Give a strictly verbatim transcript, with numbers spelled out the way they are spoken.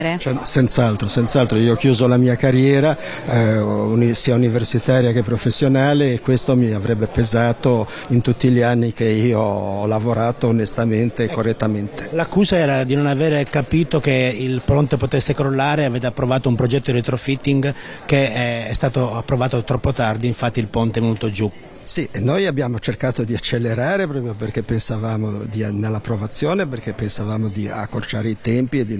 Cioè, senz'altro, senz'altro, io ho chiuso la mia carriera eh, sia universitaria che professionale, e questo mi avrebbe pesato in tutti gli anni che io ho lavorato onestamente e correttamente. L'accusa era di non aver capito che il ponte potesse crollare, avete approvato un progetto di retrofitting che è stato approvato troppo tardi, infatti il ponte è venuto giù. Sì, noi abbiamo cercato di accelerare proprio perché pensavamo di, nell'approvazione, perché pensavamo di accorciare i tempi e di